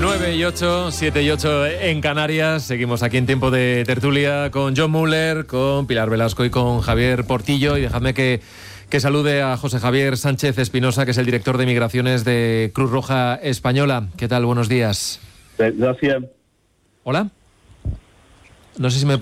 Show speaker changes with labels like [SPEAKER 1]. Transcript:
[SPEAKER 1] 9:08, 7:08 en Canarias. Seguimos aquí en tiempo de tertulia con John Muller, con Pilar Velasco y con Javier Portillo. Y dejadme que salude a José Javier Sánchez Espinosa, que es el director de Migraciones de Cruz Roja Española. ¿Qué tal? Buenos días.
[SPEAKER 2] Gracias.
[SPEAKER 1] Hola. No sé si me